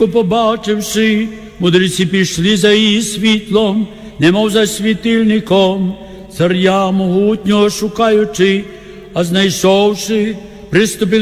Побачивши, мудреці пішли за її світлом, немов за світильником, царя могутнього шукаючи, а знайшовши, приступили